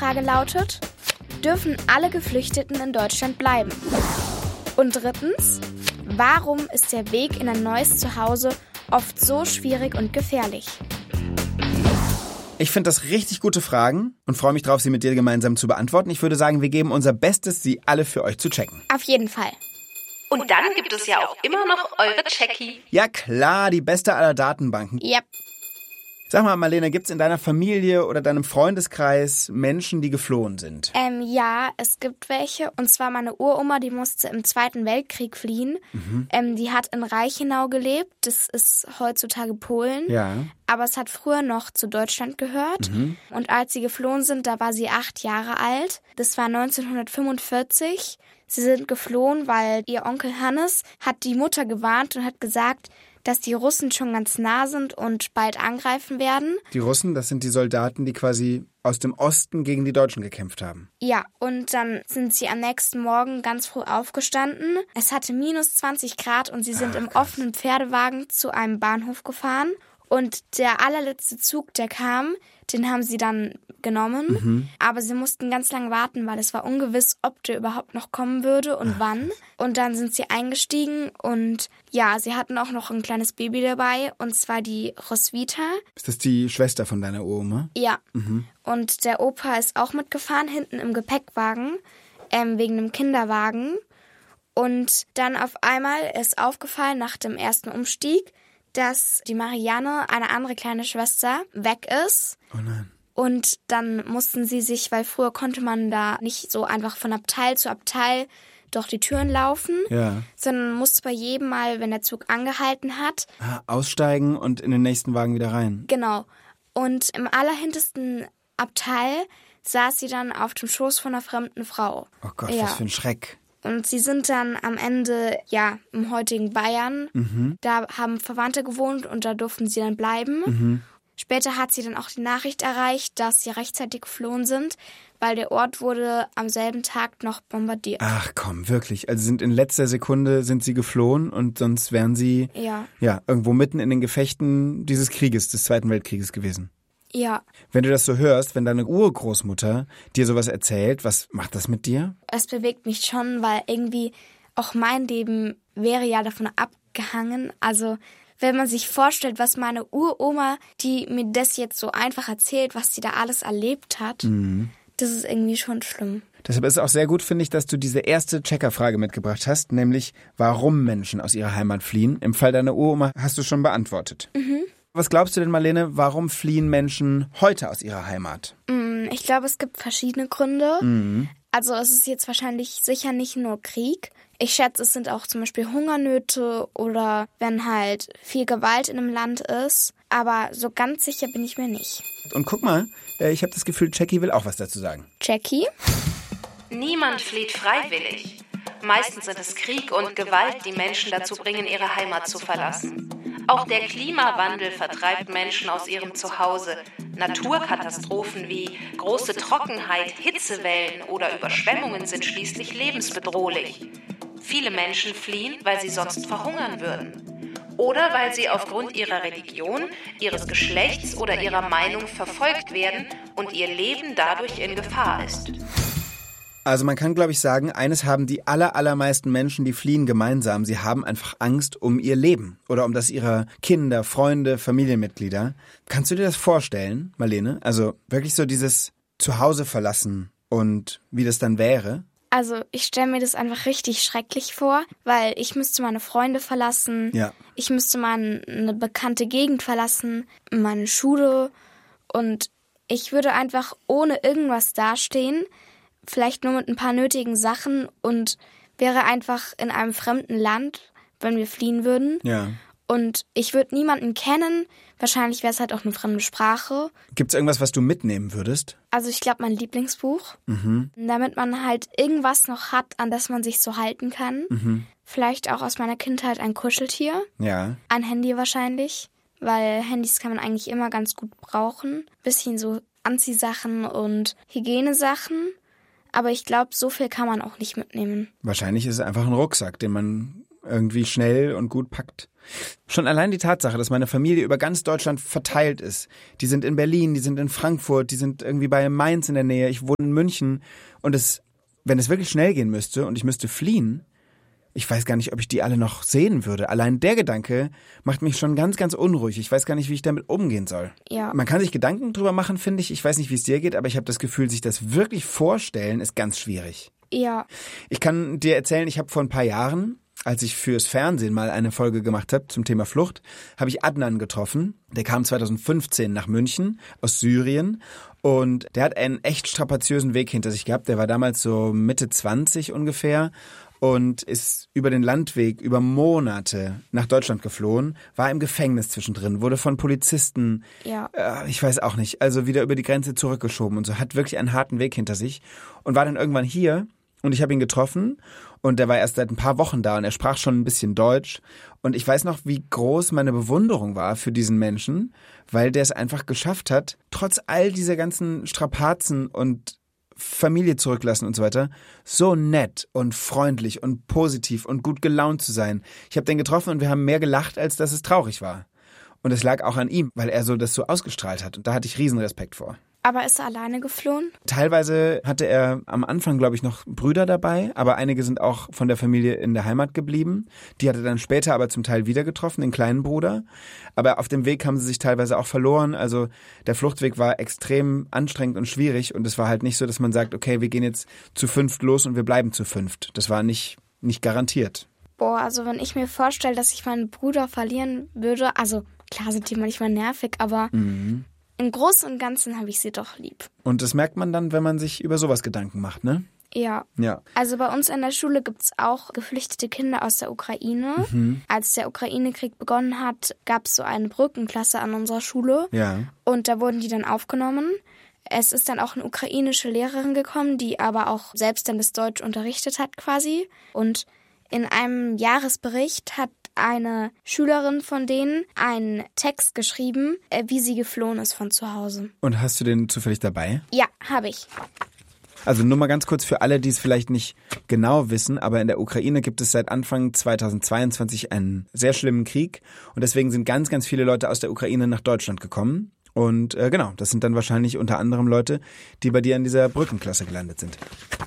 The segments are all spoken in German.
Frage lautet: Dürfen alle Geflüchteten in Deutschland bleiben? Und drittens: Warum ist der Weg in ein neues Zuhause oft so schwierig und gefährlich? Ich finde das richtig gute Fragen und freue mich drauf, sie mit dir gemeinsam zu beantworten. Ich würde sagen, wir geben unser Bestes, sie alle für euch zu checken. Auf jeden Fall. Und dann gibt es ja auch immer noch eure Checki. Ja klar, die beste aller Datenbanken. Yep. Sag mal, Marlene, gibt's in deiner Familie oder deinem Freundeskreis Menschen, die geflohen sind? Ja, es gibt welche. Und zwar meine Uroma, die musste im Zweiten Weltkrieg fliehen. Die hat in Reichenau gelebt. Das ist heutzutage Polen. Ja. Aber es hat früher noch zu Deutschland gehört. Und als sie geflohen sind, da war sie 8 Jahre alt. Das war 1945. Sie sind geflohen, weil ihr Onkel Hannes hat die Mutter gewarnt und hat gesagt, dass die Russen schon ganz nah sind und bald angreifen werden. Die Russen, das sind die Soldaten, die quasi aus dem Osten gegen die Deutschen gekämpft haben. Ja, und dann sind sie am nächsten Morgen ganz früh aufgestanden. Es hatte minus 20 Grad und sie sind im offenen Pferdewagen zu einem Bahnhof gefahren. Und der allerletzte Zug, der kam, den haben sie dann genommen. Aber sie mussten ganz lange warten, weil es war ungewiss, ob der überhaupt noch kommen würde und wann. Und dann sind sie eingestiegen und ja, sie hatten auch noch ein kleines Baby dabei, und zwar die Roswitha. Ist das die Schwester von deiner Oma? Ja. Und der Opa ist auch mitgefahren, hinten im Gepäckwagen, wegen einem Kinderwagen. Und dann auf einmal ist aufgefallen nach dem ersten Umstieg, dass die Marianne, eine andere kleine Schwester, weg ist. Oh nein. Und dann mussten sie sich, weil früher konnte man da nicht so einfach von Abteil zu Abteil durch die Türen laufen, sondern musste bei jedem Mal, wenn der Zug angehalten hat, aussteigen und in den nächsten Wagen wieder rein. Genau. Und im allerhintersten Abteil saß sie dann auf dem Schoß von einer fremden Frau. Oh Gott, was für ein Schreck. Und sie sind dann am Ende, im heutigen Bayern. Da haben Verwandte gewohnt und da durften sie dann bleiben. Später hat sie dann auch die Nachricht erreicht, dass sie rechtzeitig geflohen sind, weil der Ort wurde am selben Tag noch bombardiert. Ach komm, wirklich. Also in letzter Sekunde sind sie geflohen und sonst wären sie irgendwo mitten in den Gefechten dieses Krieges, des Zweiten Weltkrieges gewesen. Ja. Wenn du das so hörst, wenn deine Urgroßmutter dir sowas erzählt, was macht das mit dir? Es bewegt mich schon, weil irgendwie auch mein Leben wäre ja davon abgehangen. Also wenn man sich vorstellt, was meine Uroma, die mir das jetzt so einfach erzählt, was sie da alles erlebt hat, das ist irgendwie schon schlimm. Deshalb ist es auch sehr gut, finde ich, dass du diese erste Checkerfrage mitgebracht hast, nämlich warum Menschen aus ihrer Heimat fliehen. Im Fall deiner Uroma hast du schon beantwortet. Was glaubst du denn, Marlene, warum fliehen Menschen heute aus ihrer Heimat? Ich glaube, es gibt verschiedene Gründe. Also es ist jetzt wahrscheinlich sicher nicht nur Krieg. Ich schätze, es sind auch zum Beispiel Hungernöte oder wenn halt viel Gewalt in einem Land ist. Aber so ganz sicher bin ich mir nicht. Und guck mal, ich habe das Gefühl, Jackie will auch was dazu sagen. Jackie? Niemand flieht freiwillig. Meistens sind es Krieg und Gewalt, die Menschen dazu bringen, ihre Heimat zu verlassen. Auch der Klimawandel vertreibt Menschen aus ihrem Zuhause. Naturkatastrophen wie große Trockenheit, Hitzewellen oder Überschwemmungen sind schließlich lebensbedrohlich. Viele Menschen fliehen, weil sie sonst verhungern würden. Oder weil sie aufgrund ihrer Religion, ihres Geschlechts oder ihrer Meinung verfolgt werden und ihr Leben dadurch in Gefahr ist. Also man kann, glaube ich, sagen, eines haben die allermeisten Menschen, die fliehen, gemeinsam. Sie haben einfach Angst um ihr Leben oder um das ihrer Kinder, Freunde, Familienmitglieder. Kannst du dir das vorstellen, Marlene? Also wirklich so dieses Zuhause verlassen und wie das dann wäre? Also ich stelle mir das einfach richtig schrecklich vor, weil ich müsste meine Freunde verlassen, ich müsste eine bekannte Gegend verlassen, meine Schule, und ich würde einfach ohne irgendwas dastehen, vielleicht nur mit ein paar nötigen Sachen, und wäre einfach in einem fremden Land, wenn wir fliehen würden. Ja. Und ich würde niemanden kennen. Wahrscheinlich wäre es halt auch eine fremde Sprache. Gibt es irgendwas, was du mitnehmen würdest? Also ich glaube, mein Lieblingsbuch. Damit man halt irgendwas noch hat, an das man sich so halten kann. Vielleicht auch aus meiner Kindheit ein Kuscheltier. Ja. Ein Handy wahrscheinlich, weil Handys kann man eigentlich immer ganz gut brauchen. Bisschen so Anziehsachen und Hygienesachen. Aber ich glaube, so viel kann man auch nicht mitnehmen. Wahrscheinlich ist es einfach ein Rucksack, den man irgendwie schnell und gut packt. Schon allein die Tatsache, dass meine Familie über ganz Deutschland verteilt ist. Die sind in Berlin, die sind in Frankfurt, die sind irgendwie bei Mainz in der Nähe. Ich wohne in München. Und wenn es wirklich schnell gehen müsste und ich müsste fliehen, ich weiß gar nicht, ob ich die alle noch sehen würde. Allein der Gedanke macht mich schon ganz, ganz unruhig. Ich weiß gar nicht, wie ich damit umgehen soll. Ja. Man kann sich Gedanken drüber machen, finde ich. Ich weiß nicht, wie es dir geht, aber ich habe das Gefühl, sich das wirklich vorstellen, ist ganz schwierig. Ja. Ich kann dir erzählen, ich habe vor ein paar Jahren, als ich fürs Fernsehen mal eine Folge gemacht habe zum Thema Flucht, habe ich Adnan getroffen. Der kam 2015 nach München aus Syrien und der hat einen echt strapaziösen Weg hinter sich gehabt. Der war damals so Mitte 20 ungefähr und ist über den Landweg über Monate nach Deutschland geflohen, war im Gefängnis zwischendrin, wurde von Polizisten, ich weiß auch nicht, also wieder über die Grenze zurückgeschoben und so, hat wirklich einen harten Weg hinter sich und war dann irgendwann hier und ich habe ihn getroffen und der war erst seit ein paar Wochen da und er sprach schon ein bisschen Deutsch und ich weiß noch, wie groß meine Bewunderung war für diesen Menschen, weil der es einfach geschafft hat, trotz all dieser ganzen Strapazen und Familie zurücklassen und so weiter, so nett und freundlich und positiv und gut gelaunt zu sein. Ich habe den getroffen und wir haben mehr gelacht, als dass es traurig war. Und es lag auch an ihm, weil er das so ausgestrahlt hat. Und da hatte ich riesen Respekt vor. Aber ist er alleine geflohen? Teilweise hatte er am Anfang, glaube ich, noch Brüder dabei, aber einige sind auch von der Familie in der Heimat geblieben. Die hat er dann später aber zum Teil wieder getroffen, den kleinen Bruder. Aber auf dem Weg haben sie sich teilweise auch verloren. Also der Fluchtweg war extrem anstrengend und schwierig und es war halt nicht so, dass man sagt, okay, wir gehen jetzt zu 5 los und wir bleiben zu 5. Das war nicht garantiert. Boah, also wenn ich mir vorstelle, dass ich meinen Bruder verlieren würde, also klar sind die manchmal nervig, aber im Großen und Ganzen habe ich sie doch lieb. Und das merkt man dann, wenn man sich über sowas Gedanken macht, ne? Ja. Also bei uns in der Schule gibt es auch geflüchtete Kinder aus der Ukraine. Als der Ukraine-Krieg begonnen hat, gab es so eine Brückenklasse an unserer Schule. Ja. Und da wurden die dann aufgenommen. Es ist dann auch eine ukrainische Lehrerin gekommen, die aber auch selbst dann das Deutsch unterrichtet hat quasi. Und in einem Jahresbericht hat eine Schülerin von denen einen Text geschrieben, wie sie geflohen ist von zu Hause. Und hast du den zufällig dabei? Ja, habe ich. Also nur mal ganz kurz für alle, die es vielleicht nicht genau wissen, aber in der Ukraine gibt es seit Anfang 2022 einen sehr schlimmen Krieg und deswegen sind ganz, ganz viele Leute aus der Ukraine nach Deutschland gekommen. Und genau, das sind dann wahrscheinlich unter anderem Leute, die bei dir in dieser Brückenklasse gelandet sind.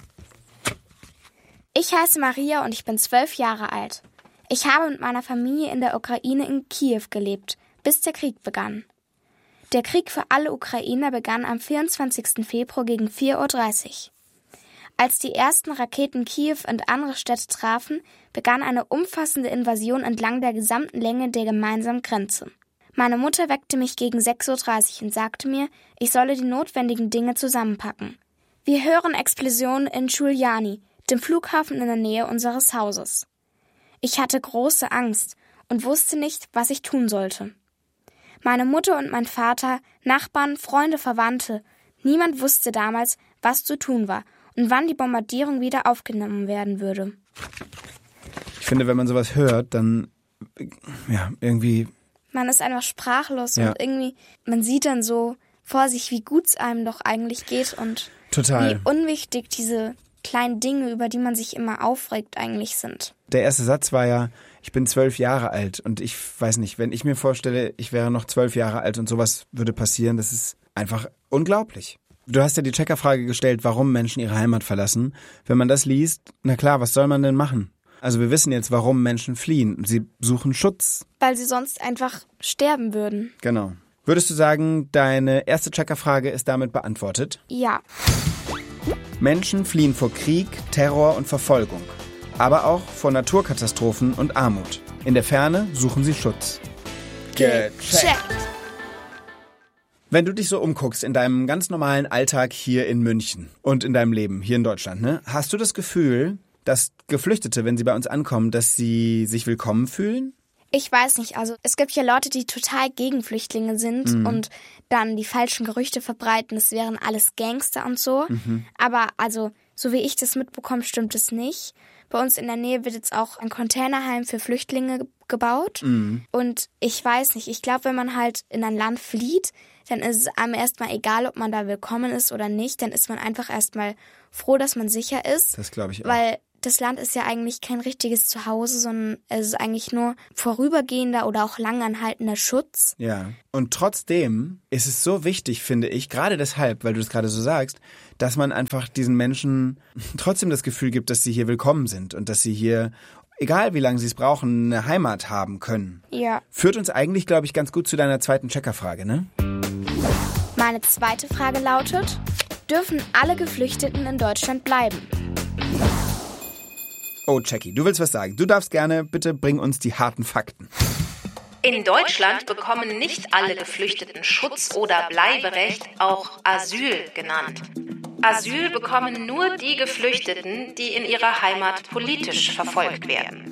Ich heiße Maria und ich bin 12 Jahre alt. Ich habe mit meiner Familie in der Ukraine in Kiew gelebt, bis der Krieg begann. Der Krieg für alle Ukrainer begann am 24. Februar gegen 4:30 Uhr. Als die ersten Raketen Kiew und andere Städte trafen, begann eine umfassende Invasion entlang der gesamten Länge der gemeinsamen Grenze. Meine Mutter weckte mich gegen 6:30 Uhr und sagte mir, ich solle die notwendigen Dinge zusammenpacken. Wir hören Explosionen in Schuljani, dem Flughafen in der Nähe unseres Hauses. Ich hatte große Angst und wusste nicht, was ich tun sollte. Meine Mutter und mein Vater, Nachbarn, Freunde, Verwandte, niemand wusste damals, was zu tun war und wann die Bombardierung wieder aufgenommen werden würde. Ich finde, wenn man sowas hört, dann, irgendwie... Man ist einfach sprachlos und irgendwie, man sieht dann so vor sich, wie gut es einem doch eigentlich geht und Total. Wie unwichtig diese kleinen Dinge, über die man sich immer aufregt, eigentlich sind. Der erste Satz war ja, ich bin 12 Jahre alt und ich weiß nicht, wenn ich mir vorstelle, ich wäre noch 12 Jahre alt und sowas würde passieren, das ist einfach unglaublich. Du hast ja die Checkerfrage gestellt, warum Menschen ihre Heimat verlassen. Wenn man das liest, na klar, was soll man denn machen? Also wir wissen jetzt, warum Menschen fliehen. Sie suchen Schutz. Weil sie sonst einfach sterben würden. Genau. Würdest du sagen, deine erste Checkerfrage ist damit beantwortet? Ja. Menschen fliehen vor Krieg, Terror und Verfolgung. Aber auch vor Naturkatastrophen und Armut. In der Ferne suchen sie Schutz. Gecheckt. Wenn du dich so umguckst in deinem ganz normalen Alltag hier in München und in deinem Leben hier in Deutschland, ne, hast du das Gefühl, dass Geflüchtete, wenn sie bei uns ankommen, dass sie sich willkommen fühlen? Ich weiß nicht, also es gibt ja Leute, die total gegen Flüchtlinge sind und dann die falschen Gerüchte verbreiten, es wären alles Gangster und so. Aber also, so wie ich das mitbekomme, stimmt es nicht. Bei uns in der Nähe wird jetzt auch ein Containerheim für Flüchtlinge gebaut. Und ich weiß nicht, ich glaube, wenn man halt in ein Land flieht, dann ist es einem erstmal egal, ob man da willkommen ist oder nicht. Dann ist man einfach erstmal froh, dass man sicher ist. Das glaube ich auch. Weil das Land ist ja eigentlich kein richtiges Zuhause, sondern es ist eigentlich nur vorübergehender oder auch langanhaltender Schutz. Ja, und trotzdem ist es so wichtig, finde ich, gerade deshalb, weil du es gerade so sagst, dass man einfach diesen Menschen trotzdem das Gefühl gibt, dass sie hier willkommen sind und dass sie hier, egal wie lange sie es brauchen, eine Heimat haben können. Ja. Führt uns eigentlich, glaube ich, ganz gut zu deiner zweiten Checkerfrage, ne? Meine zweite Frage lautet: Dürfen alle Geflüchteten in Deutschland bleiben? Oh, Jackie, du willst was sagen. Du darfst gerne, bitte bring uns die harten Fakten. In Deutschland bekommen nicht alle Geflüchteten Schutz oder Bleiberecht, auch Asyl genannt. Asyl bekommen nur die Geflüchteten, die in ihrer Heimat politisch verfolgt werden.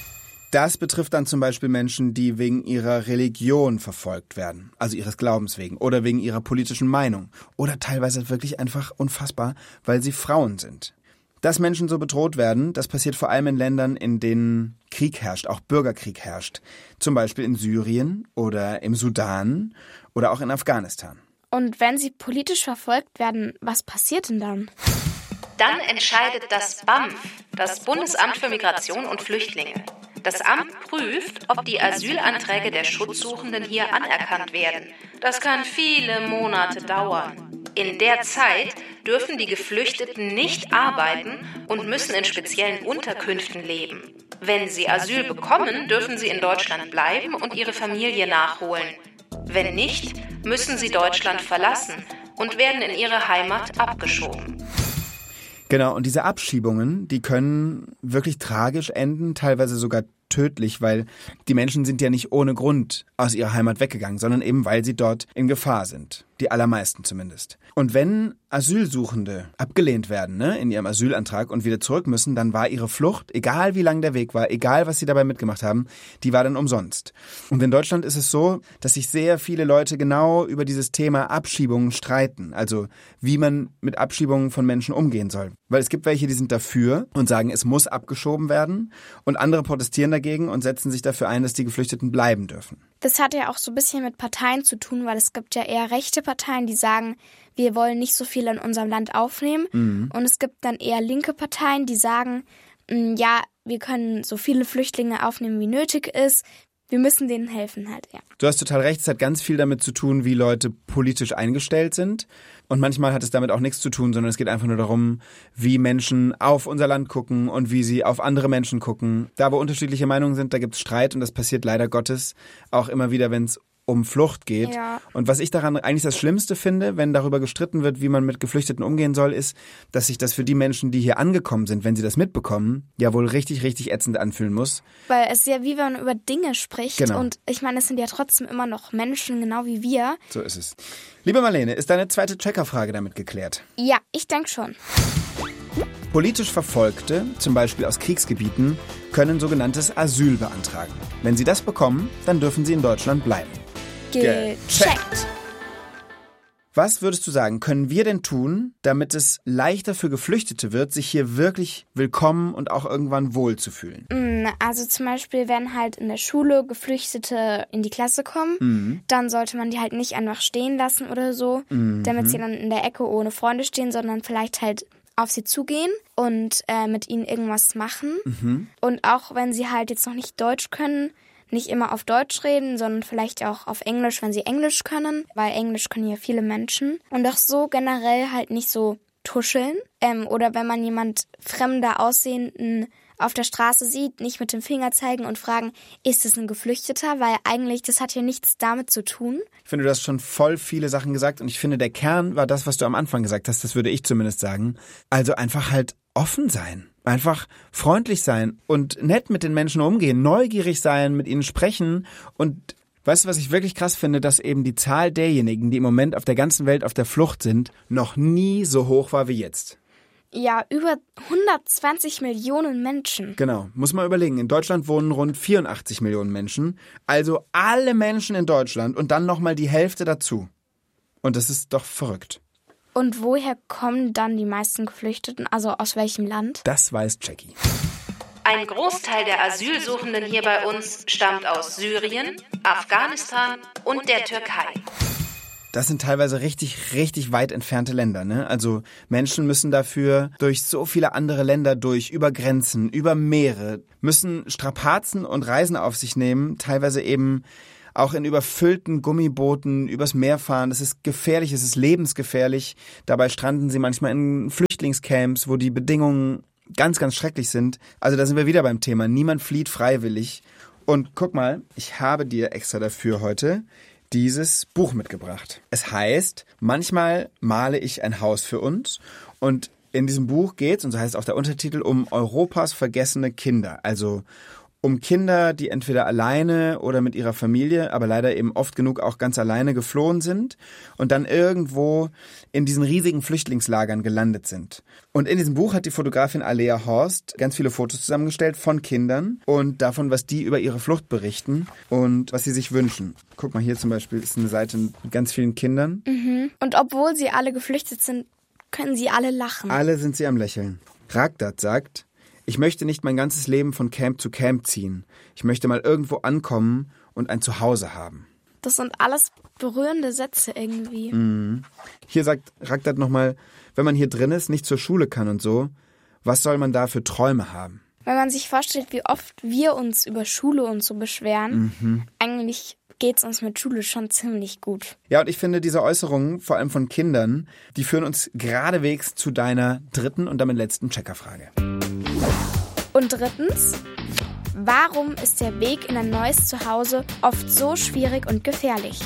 Das betrifft dann zum Beispiel Menschen, die wegen ihrer Religion verfolgt werden, also ihres Glaubens wegen oder wegen ihrer politischen Meinung oder teilweise wirklich einfach unfassbar, weil sie Frauen sind. Dass Menschen so bedroht werden, das passiert vor allem in Ländern, in denen Krieg herrscht, auch Bürgerkrieg herrscht. Zum Beispiel in Syrien oder im Sudan oder auch in Afghanistan. Und wenn sie politisch verfolgt werden, was passiert denn dann? Dann entscheidet das BAMF, das Bundesamt für Migration und Flüchtlinge. Das Amt prüft, ob die Asylanträge der Schutzsuchenden hier anerkannt werden. Das kann viele Monate dauern. In der Zeit dürfen die Geflüchteten nicht arbeiten und müssen in speziellen Unterkünften leben. Wenn sie Asyl bekommen, dürfen sie in Deutschland bleiben und ihre Familie nachholen. Wenn nicht, müssen sie Deutschland verlassen und werden in ihre Heimat abgeschoben. Genau, und diese Abschiebungen, die können wirklich tragisch enden, teilweise sogar tödlich, weil die Menschen sind ja nicht ohne Grund aus ihrer Heimat weggegangen, sondern eben, weil sie dort in Gefahr sind. Die allermeisten zumindest. Und wenn Asylsuchende abgelehnt werden, in ihrem Asylantrag und wieder zurück müssen, dann war ihre Flucht, egal wie lang der Weg war, egal was sie dabei mitgemacht haben, die war dann umsonst. Und in Deutschland ist es so, dass sich sehr viele Leute genau über dieses Thema Abschiebungen streiten. Also wie man mit Abschiebungen von Menschen umgehen soll. Weil es gibt welche, die sind dafür und sagen, es muss abgeschoben werden. Und andere protestieren dagegen und setzen sich dafür ein, dass die Geflüchteten bleiben dürfen. Das hat ja auch so ein bisschen mit Parteien zu tun, weil es gibt ja eher rechte Parteien, die sagen, wir wollen nicht so viele in unserem Land aufnehmen. Mhm. Und es gibt dann eher linke Parteien, die sagen, ja, wir können so viele Flüchtlinge aufnehmen, wie nötig ist. Wir müssen denen helfen halt, ja. Du hast total recht, es hat ganz viel damit zu tun, wie Leute politisch eingestellt sind. Und manchmal hat es damit auch nichts zu tun, sondern es geht einfach nur darum, wie Menschen auf unser Land gucken und wie sie auf andere Menschen gucken. Da, wo unterschiedliche Meinungen sind, da gibt es Streit und das passiert leider Gottes auch immer wieder, wenn es um Flucht geht. Ja. Und was ich daran eigentlich das Schlimmste finde, wenn darüber gestritten wird, wie man mit Geflüchteten umgehen soll, ist, dass sich das für die Menschen, die hier angekommen sind, wenn sie das mitbekommen, ja wohl richtig, richtig ätzend anfühlen muss. Weil es ist ja wie wenn man über Dinge spricht. Genau. Und ich meine, es sind ja trotzdem immer noch Menschen, genau wie wir. So ist es. Liebe Marlene, ist deine zweite Checkerfrage damit geklärt? Ja, ich denke schon. Politisch Verfolgte, zum Beispiel aus Kriegsgebieten, können sogenanntes Asyl beantragen. Wenn sie das bekommen, dann dürfen sie in Deutschland bleiben. Gecheckt. Was würdest du sagen, können wir denn tun, damit es leichter für Geflüchtete wird, sich hier wirklich willkommen und auch irgendwann wohl zu fühlen? Also zum Beispiel, wenn halt in der Schule Geflüchtete in die Klasse kommen, dann sollte man die halt nicht einfach stehen lassen oder so, damit sie dann in der Ecke ohne Freunde stehen, sondern vielleicht halt auf sie zugehen und mit ihnen irgendwas machen. Und auch wenn sie halt jetzt noch nicht Deutsch können, nicht immer auf Deutsch reden, sondern vielleicht auch auf Englisch, wenn sie Englisch können, weil Englisch können ja viele Menschen. Und auch so generell halt nicht so tuscheln. Oder wenn man jemand fremder Aussehenden auf der Straße sieht, nicht mit dem Finger zeigen und fragen, ist es ein Geflüchteter? Weil eigentlich, das hat ja nichts damit zu tun. Ich finde, du hast schon voll viele Sachen gesagt und ich finde, der Kern war das, was du am Anfang gesagt hast, das würde ich zumindest sagen. Also einfach halt offen sein. Einfach freundlich sein und nett mit den Menschen umgehen, neugierig sein, mit ihnen sprechen. Und weißt du, was ich wirklich krass finde, dass eben die Zahl derjenigen, die im Moment auf der ganzen Welt auf der Flucht sind, noch nie so hoch war wie jetzt. Ja, über 120 Millionen Menschen. Genau, muss man überlegen. In Deutschland wohnen rund 84 Millionen Menschen. Also alle Menschen in Deutschland und dann nochmal die Hälfte dazu. Und das ist doch verrückt. Und woher kommen dann die meisten Geflüchteten? Also aus welchem Land? Das weiß Jackie. Ein Großteil der Asylsuchenden hier bei uns stammt aus Syrien, Afghanistan und der Türkei. das sind teilweise richtig, richtig weit entfernte Länder, ne? Also Menschen müssen dafür durch so viele andere Länder durch, über Grenzen, über Meere, müssen Strapazen und Reisen auf sich nehmen, teilweise eben auch in überfüllten Gummibooten übers Meer fahren. Das ist gefährlich, es ist lebensgefährlich. Dabei stranden sie manchmal in Flüchtlingscamps, wo die Bedingungen ganz, ganz schrecklich sind. Also da sind wir wieder beim Thema. Niemand flieht freiwillig. Und guck mal, ich habe dir extra dafür heute dieses Buch mitgebracht. Es heißt, manchmal male ich ein Haus für uns. Und in diesem Buch geht's, und so heißt auch der Untertitel, um Europas vergessene Kinder. Also um Kinder, die entweder alleine oder mit ihrer Familie, aber leider eben oft genug auch ganz alleine geflohen sind und dann irgendwo in diesen riesigen Flüchtlingslagern gelandet sind. Und in diesem Buch hat die Fotografin Alea Horst ganz viele Fotos zusammengestellt von Kindern und davon, was die über ihre Flucht berichten und was sie sich wünschen. Guck mal, hier zum Beispiel ist eine Seite mit ganz vielen Kindern. Mhm. Und obwohl sie alle geflüchtet sind, können sie alle lachen. Alle sind sie am Lächeln. Ragdat sagt: Ich möchte nicht mein ganzes Leben von Camp zu Camp ziehen. Ich möchte mal irgendwo ankommen und ein Zuhause haben. Das sind alles berührende Sätze irgendwie. Mhm. Hier sagt Ragdat nochmal, wenn man hier drin ist, nicht zur Schule kann und so, was soll man da für Träume haben? Wenn man sich vorstellt, wie oft wir uns über Schule und so beschweren, eigentlich geht's uns mit Schule schon ziemlich gut. Ja, und ich finde diese Äußerungen, vor allem von Kindern, die führen uns geradewegs zu deiner dritten und damit letzten Checkerfrage. Und drittens, warum ist der Weg in ein neues Zuhause oft so schwierig und gefährlich?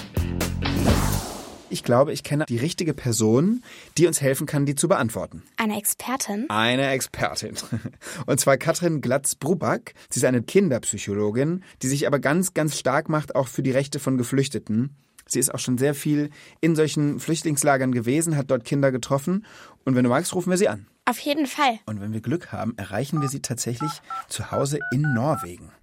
Ich glaube, ich kenne die richtige Person, die uns helfen kann, die zu beantworten. Eine Expertin? Eine Expertin. Und zwar Katrin Glatz-Bruback. Sie ist eine Kinderpsychologin, die sich aber ganz, ganz stark macht, auch für die Rechte von Geflüchteten. Sie ist auch schon sehr viel in solchen Flüchtlingslagern gewesen, hat dort Kinder getroffen. Und wenn du magst, rufen wir sie an. Auf jeden Fall. Und wenn wir Glück haben, erreichen wir sie tatsächlich zu Hause in Norwegen.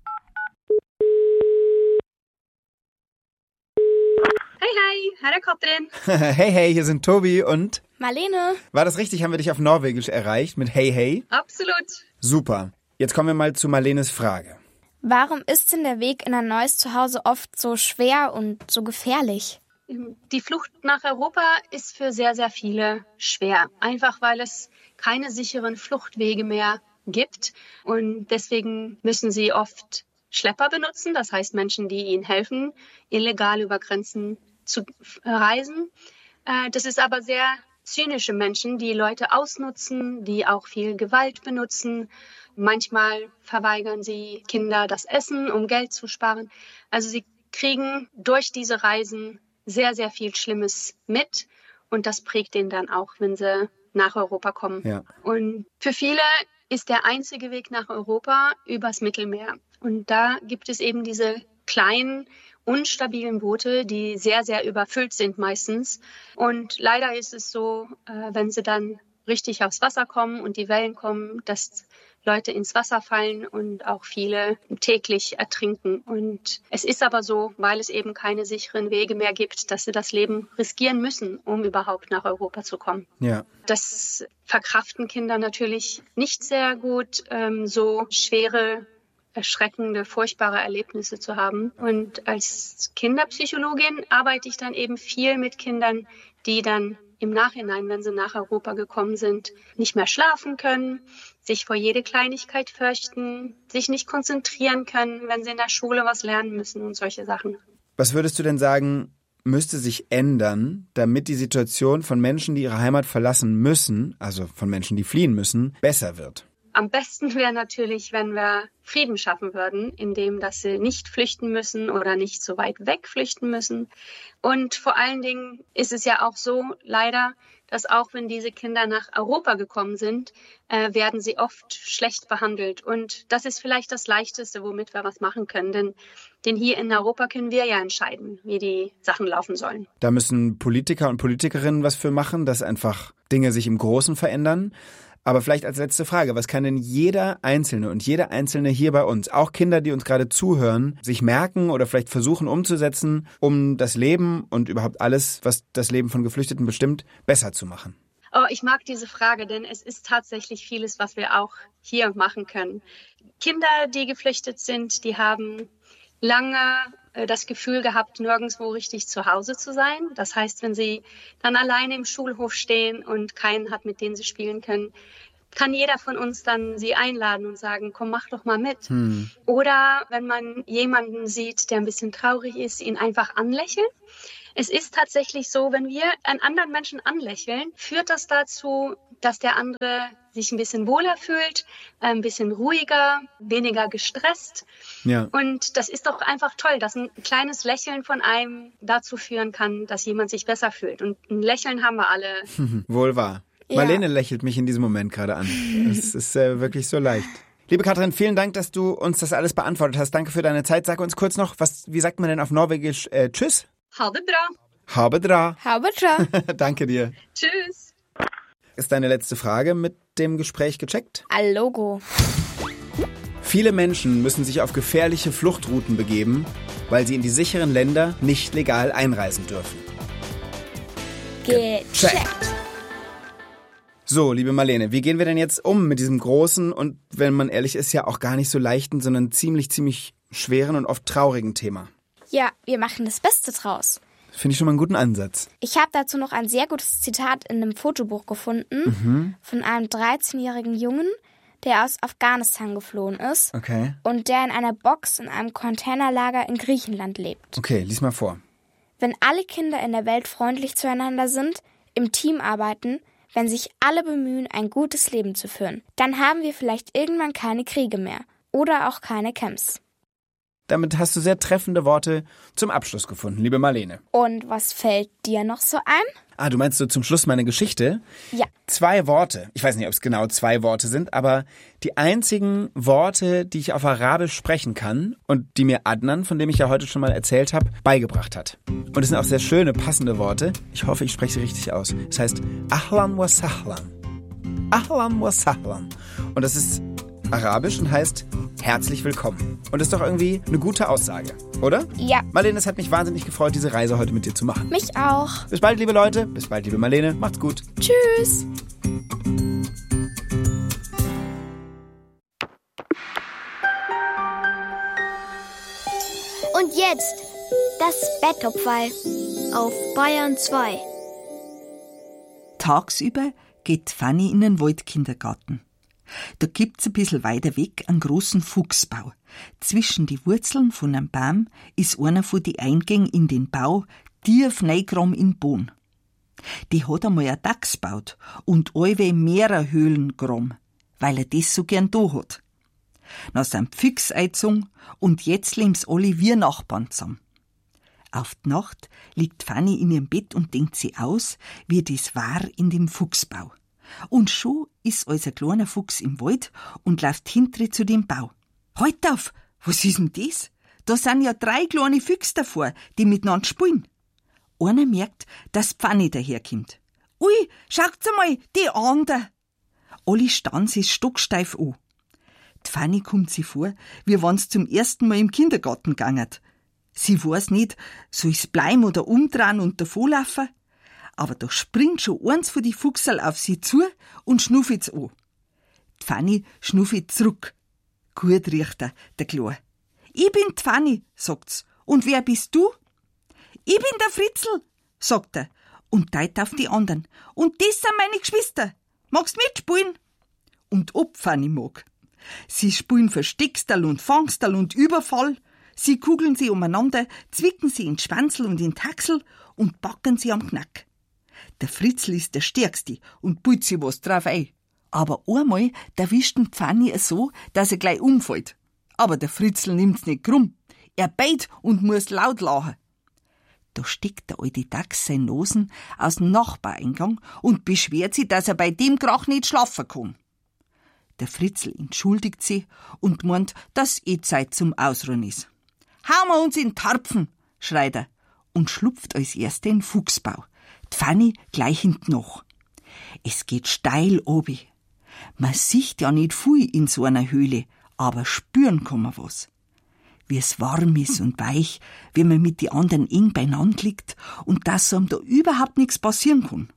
Hei, her er Katrin. Hey, hier sind Tobi und Marlene. War das richtig? Haben wir dich auf Norwegisch erreicht mit Hey? Absolut. Super. Jetzt kommen wir mal zu Marlenes Frage. Warum ist denn der Weg in ein neues Zuhause oft so schwer und so gefährlich? Die Flucht nach Europa ist für sehr, sehr viele schwer. Einfach weil es keine sicheren Fluchtwege mehr gibt. Und deswegen müssen sie oft Schlepper benutzen. Das heißt Menschen, die ihnen helfen, illegal über Grenzen zu reisen. Das ist aber sehr zynische Menschen, die Leute ausnutzen, die auch viel Gewalt benutzen. Manchmal verweigern sie Kinder das Essen, um Geld zu sparen. Also sie kriegen durch diese Reisen sehr, sehr viel Schlimmes mit. Und das prägt ihnen dann auch, wenn sie nach Europa kommen. Ja. Und für viele ist der einzige Weg nach Europa übers Mittelmeer. Und da gibt es eben diese kleinen, unstabilen Boote, die sehr, sehr überfüllt sind meistens. Und leider ist es so, wenn sie dann richtig aufs Wasser kommen und die Wellen kommen, dass Leute ins Wasser fallen und auch viele täglich ertrinken. Und es ist aber so, weil es eben keine sicheren Wege mehr gibt, dass sie das Leben riskieren müssen, um überhaupt nach Europa zu kommen. Ja. Das verkraften Kinder natürlich nicht sehr gut, so schwere, erschreckende, furchtbare Erlebnisse zu haben. Und als Kinderpsychologin arbeite ich dann eben viel mit Kindern, die dann im Nachhinein, wenn sie nach Europa gekommen sind, nicht mehr schlafen können, sich vor jede Kleinigkeit fürchten, sich nicht konzentrieren können, wenn sie in der Schule was lernen müssen und solche Sachen. Was würdest du denn sagen, müsste sich ändern, damit die Situation von Menschen, die ihre Heimat verlassen müssen, also von Menschen, die fliehen müssen, besser wird? Am besten wäre natürlich, wenn wir Frieden schaffen würden, indem dass sie nicht flüchten müssen oder nicht so weit weg flüchten müssen. Und vor allen Dingen ist es ja auch so, leider, dass auch wenn diese Kinder nach Europa gekommen sind, werden sie oft schlecht behandelt. Und das ist vielleicht das Leichteste, womit wir was machen können. Denn hier in Europa können wir ja entscheiden, wie die Sachen laufen sollen. Da müssen Politiker und Politikerinnen was für machen, dass einfach Dinge sich im Großen verändern. Aber vielleicht als letzte Frage, was kann denn jeder Einzelne und jede Einzelne hier bei uns, auch Kinder, die uns gerade zuhören, sich merken oder vielleicht versuchen umzusetzen, um das Leben und überhaupt alles, was das Leben von Geflüchteten bestimmt, besser zu machen? Oh, ich mag diese Frage, denn es ist tatsächlich vieles, was wir auch hier machen können. Kinder, die geflüchtet sind, die haben lange das Gefühl gehabt, nirgendwo richtig zu Hause zu sein. Das heißt, wenn sie dann alleine im Schulhof stehen und keinen hat, mit dem sie spielen können, kann jeder von uns dann sie einladen und sagen, komm, mach doch mal mit. Oder wenn man jemanden sieht, der ein bisschen traurig ist, ihn einfach anlächeln. Es ist tatsächlich so, wenn wir einen anderen Menschen anlächeln, führt das dazu, dass der andere sich ein bisschen wohler fühlt, ein bisschen ruhiger, weniger gestresst. Ja. Und das ist doch einfach toll, dass ein kleines Lächeln von einem dazu führen kann, dass jemand sich besser fühlt. Und ein Lächeln haben wir alle. Wohl wahr. Ja. Marlene lächelt mich in diesem Moment gerade an. Es ist wirklich so leicht. Liebe Katrin, vielen Dank, dass du uns das alles beantwortet hast. Danke für deine Zeit. Sag uns kurz noch, wie sagt man denn auf Norwegisch Tschüss? Ha det bra. Habe dra. Habe dra. Danke dir. Tschüss. Ist deine letzte Frage mit dem Gespräch gecheckt? Logo. Viele Menschen müssen sich auf gefährliche Fluchtrouten begeben, weil sie in die sicheren Länder nicht legal einreisen dürfen. Gecheckt. So, liebe Marlene, wie gehen wir denn jetzt um mit diesem großen und, wenn man ehrlich ist, ja auch gar nicht so leichten, sondern ziemlich schweren und oft traurigen Thema? Ja, wir machen das Beste draus. Finde ich schon mal einen guten Ansatz. Ich habe dazu noch ein sehr gutes Zitat in einem Fotobuch gefunden von einem 13-jährigen Jungen, der aus Afghanistan geflohen ist Okay. und der in einer Box in einem Containerlager in Griechenland lebt. Okay, lies mal vor. Wenn alle Kinder in der Welt freundlich zueinander sind, im Team arbeiten, wenn sich alle bemühen, ein gutes Leben zu führen, dann haben wir vielleicht irgendwann keine Kriege mehr oder auch keine Camps. Damit hast du sehr treffende Worte zum Abschluss gefunden, liebe Marlene. Und was fällt dir noch so ein? Du meinst so zum Schluss meine Geschichte? Ja. 2 Worte. Ich weiß nicht, ob es genau 2 Worte sind, aber die einzigen Worte, die ich auf Arabisch sprechen kann und die mir Adnan, von dem ich ja heute schon mal erzählt habe, beigebracht hat. Und es sind auch sehr schöne, passende Worte. Ich hoffe, ich spreche sie richtig aus. Es heißt Ahlan wa Sahlan. Ahlan wa Sahlan. Und das ist Arabisch und heißt herzlich willkommen. Und das ist doch irgendwie eine gute Aussage, oder? Ja. Marlene, es hat mich wahnsinnig gefreut, diese Reise heute mit dir zu machen. Mich auch. Bis bald, liebe Leute. Bis bald, liebe Marlene. Macht's gut. Tschüss. Und jetzt das Betttopferl auf Bayern 2. Tagsüber geht Fanny in den Waldkindergarten. Da gibt's ein bisschen weiter weg einen großen Fuchsbau. Zwischen die Wurzeln von einem Baum ist einer von die Eingängen in den Bau tief reingegraben in den Boden. Die hat einmal ein Dachs gebaut und allweil mehrere Höhlen graben, weil er das so gern da hat. Dann sind Füchse eingezogen und jetzt leben's alle wie Nachbarn zusammen. Auf die Nacht liegt Fanny in ihrem Bett und denkt sie aus, wie das war in dem Fuchsbau. Und schon ist als ein kleiner Fuchs im Wald und läuft hinter zu dem Bau. Halt auf! Was ist denn das? Da sind ja 3 kleine Füchse davor, die miteinander spielen. Einer merkt, dass Fanny daherkommt. Ui, schaut's einmal, die andere! Alle starren sie stocksteif an. Die Fanny kommt sie vor, wie wenn's zum ersten Mal im Kindergarten gegangen. Sie weiß nicht, soll's bleiben oder umdrehen und davonlaufen? Aber da springt schon eins von die Fuchsal auf sie zu und schnuffet's an. Die Fanny schnuffet zurück. Gut riecht der Kleine. Ich bin die Fanny, sagt's. Und wer bist du? Ich bin der Fritzl, sagt er und deutet auf die anderen. Und das sind meine Geschwister. Magst mitspielen? Und ob Fanny mag. Sie spielen Versteckstal und Fangstal und Überfall. Sie kugeln sie umeinander, zwicken sie in Schwanzel und in Taxel und backen sie am Knack. Der Fritzl ist der Stärkste und pult sich was drauf ein. Aber einmal erwischt ihn Fanny so, dass er gleich umfällt. Aber der Fritzl nimmt's nicht krumm. Er beit und muss laut lachen. Da steckt der alte Dachs sein Nosen aus dem Nachbareingang und beschwert sich, dass er bei dem Krach nicht schlafen kann. Der Fritzl entschuldigt sich und meint, dass Zeit zum Ausruhen ist. Hauen wir uns in Tarpfen, schreit er und schlupft als Erster in den Fuchsbau. Die Fanny gleich hinten noch. Es geht steil obi. Man sieht ja nicht viel in so einer Höhle, aber spüren kann man was. Wie es warm ist und weich, wie man mit die anderen eng beieinander liegt und dass einem da überhaupt nichts passieren kann.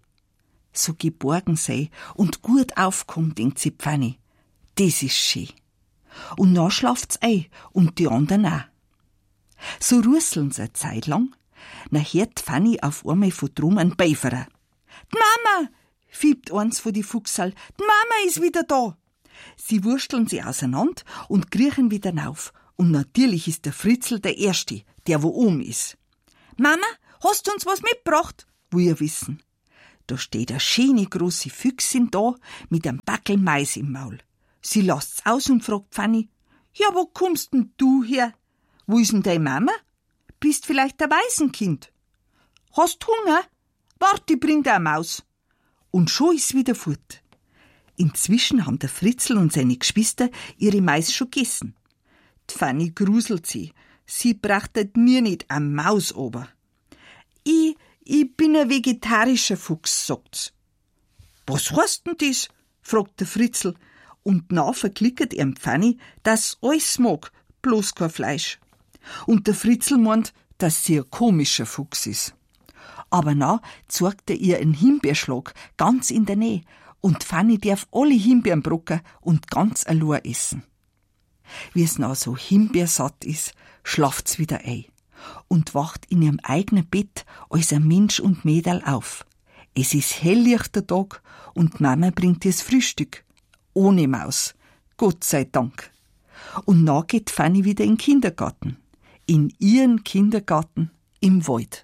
So geborgen sei und gut aufkommt, denkt sie Fanny. Das ist schön. Und dann schlaft's ein und die anderen auch. So russeln sie eine Zeit lang. Dann hört Fanny auf einmal von drum einen Beiferen. »Die Mama!« fiebt eins von die Fuchsal. »Die Mama ist wieder da!« Sie wursteln sie auseinander und kriechen wieder rauf. Und natürlich ist der Fritzl der Erste, der wo oben ist. »Mama, hast du uns was mitgebracht?« will er wissen. Da steht eine schöne große Füchsin da mit einem Backel Mais im Maul. Sie lasst's aus und fragt Fanny, »Ja, wo kommst denn du her? Wo ist denn deine Mama? Bist vielleicht ein Waisenkind? Hast Hunger? Wart, ich bring dir eine Maus.« Und schon ist wieder fort. Inzwischen haben der Fritzl und seine Geschwister ihre Mais schon gegessen. Die Fanny gruselt sie. Sie brachtet mir nicht eine Maus ober. Ich bin ein vegetarischer Fuchs, sagt's. Was heißt denn das? Fragt der Fritzl. Und nach verklickert ihm Fanny, dass alles mag, bloß kein Fleisch. Und der Fritzl meint, dass sie ein komischer Fuchs ist. Aber na zeigt er ihr einen Himbeerschlag ganz in der Nähe und Fanny darf alle Himbeeren brocken und ganz allein essen. Wie es na so himbeersatt ist, schlaft's wieder ein und wacht in ihrem eigenen Bett als ein Mensch und Mädel auf. Es ist helllichter Tag und Mama bringt ihr das Frühstück. Ohne Maus. Gott sei Dank. Und na geht Fanny wieder in den Kindergarten. In ihren Kindergarten im Wald.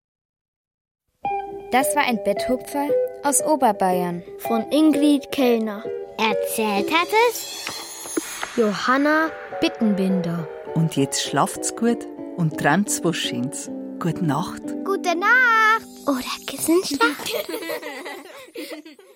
Das war ein Betthupferl aus Oberbayern von Ingrid Kellner. Erzählt hat es Johanna Bittenbinder. Und jetzt schlaft's gut und träumt's was Schönes. Gute Nacht. Gute Nacht. Oder Gesundheit.